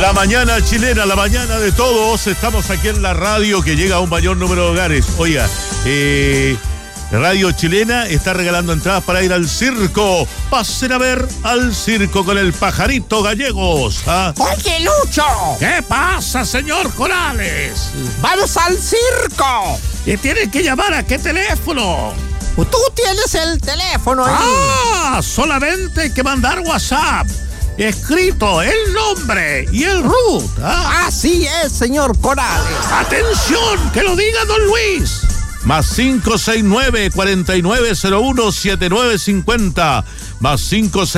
La mañana chilena, la mañana de todos. Estamos aquí en la radio que llega a un mayor número de hogares. Oiga, Radio Chilena está regalando entradas para ir al circo. Pasen a ver al circo con el Pajarito Gallegos. ¿Ah? ¡Oye, Lucho! ¿Qué pasa, señor Corales? ¡Vamos al circo! ¿Y tienen que llamar a qué teléfono? Tú tienes el teléfono ahí. ¡Ah! Solamente hay que mandar WhatsApp. Escrito el nombre y el root. ¿Ah? Así es, señor Corales. ¡Atención! ¡Que lo diga don Luis! Más 569-4901-7950. Más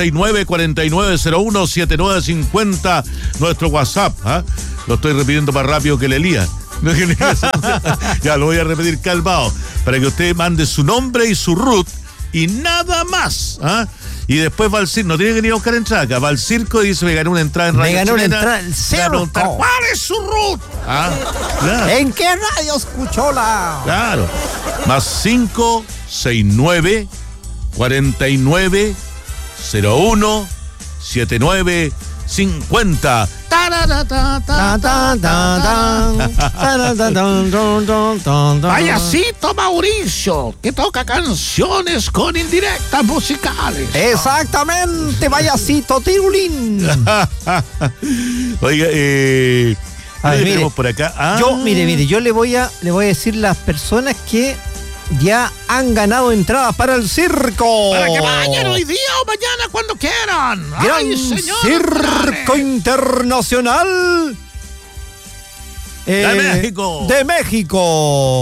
569-4901-7950. Nuestro WhatsApp. ¿Ah? Lo estoy repitiendo más rápido que el Elías. Ya lo voy a repetir calmado. Para que usted mande su nombre y su root y nada más. ¿Ah? Y después va al circo. No tiene que ir a buscar entrada acá. Va al circo y dice: me gané una entrada en Radio Chilena. Me gané Chilena. una entrada en el circo. ¿Cuál es su root? Ah, claro. ¿En qué radio escuchó la...? Claro. Más 569-4901-7950. Payasito Mauricio, que toca canciones con indirectas musicales. Exactamente, Payasito Tirulín. Oiga, A ver, tenemos por acá. Yo le voy a decir las personas que ya han ganado entradas para el circo. Para que vayan hoy día o mañana cuando quieran. Gran ¡Ay, señor Circo Corales! Internacional De México.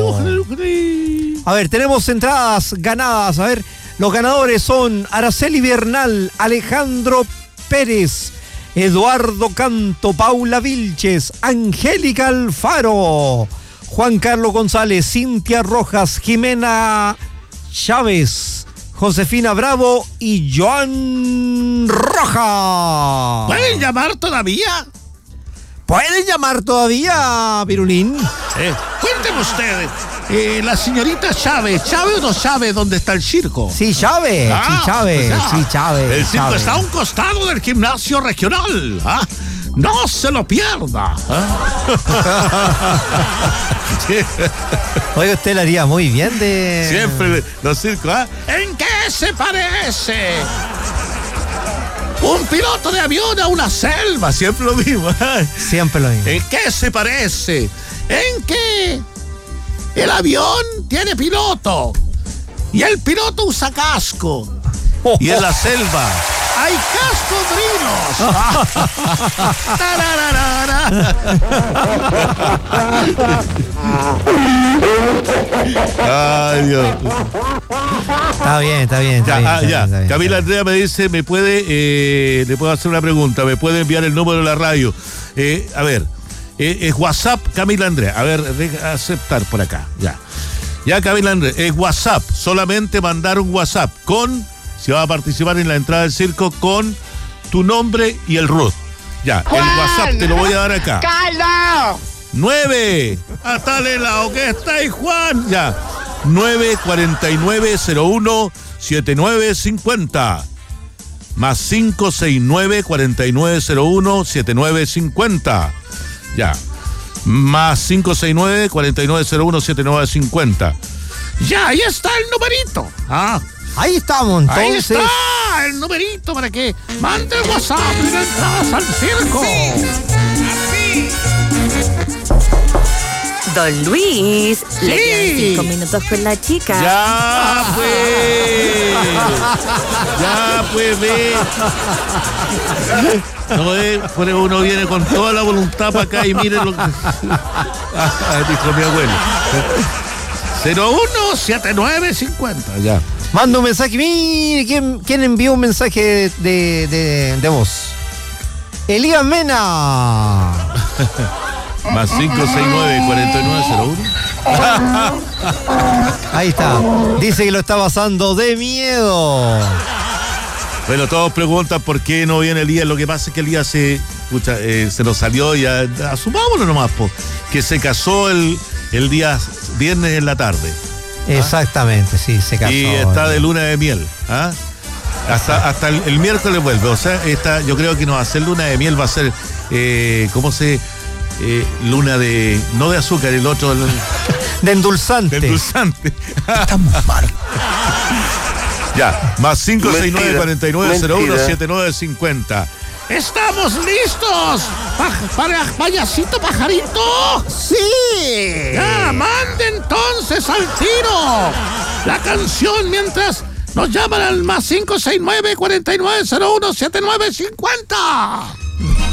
A ver, tenemos entradas ganadas. A ver, los ganadores son Araceli Bernal, Alejandro Pérez, Eduardo Canto, Paula Vilches, Angélica Alfaro, Juan Carlos González, Cintia Rojas, Jimena Chávez, Josefina Bravo y Joan Roja. ¿Pueden llamar todavía? ¿Pueden llamar todavía, Pirulín? Cuéntenme ustedes. La señorita Chávez, ¿sabe o no sabe dónde está el circo? Sí, Chávez, Chávez. El circo Circo está a un costado del gimnasio regional. ¿Ah? ¡No se lo pierda! Oiga, usted le haría muy bien de... Siempre los circos, ¿ah? ¿En qué se parece un piloto de avión a una selva? Siempre lo mismo. Siempre lo mismo. ¿En qué se parece? En que el avión tiene piloto y el piloto usa casco. Y en la selva ¡hay cascodrilos! Ay, Dios. Está bien. Ya. Camila Andrea me dice, le puedo hacer una pregunta, me puede enviar el número de la radio. A ver, es WhatsApp, Camila Andrea. A ver, deja aceptar por acá. Ya, Camila Andrea, es WhatsApp. Solamente mandar un WhatsApp si va a participar en la entrada del circo, con tu nombre y el root. Ya, Juan, el WhatsApp te lo voy a dar acá. ¡Carlos! 9. Hasta el lado que está ahí, Juan. Ya. 949017950. Más 569-4901-7950. Ya. Más 569-4901-7950. Ya, ahí está el numerito. Ahí estamos, entonces. Ahí está el numerito para que mande el WhatsApp y le entradas al circo. Así. Don Luis, Sí. le quedan 5 minutos con la chica. Ya, pues, ve. No, pues uno viene con toda la voluntad para acá y miren lo que... dijo mi abuelo. 017950. Ya. Manda un mensaje. Mire, ¿quién envió un mensaje de voz? Elías Mena. Más 569-4901. Ahí está. Dice que lo está pasando de miedo. Bueno, todos preguntan por qué no viene Elías. Lo que pasa es que Elías se nos salió y asumámoslo nomás, que se casó el día viernes en la tarde. Exactamente, sí, se casó. Y está de luna de miel. Hasta el miércoles vuelve. O sea, yo creo que no va a ser luna de miel, va a ser, luna de, no de azúcar, el otro... De endulzante. De endulzante. Estamos mal. Ya, más 569-4901-7950. ¡Estamos listos! ¡Payasito pajarito! ¡Sí! ¡Ya, mande entonces al tiro! La canción mientras nos llaman al más 569-4901-7950.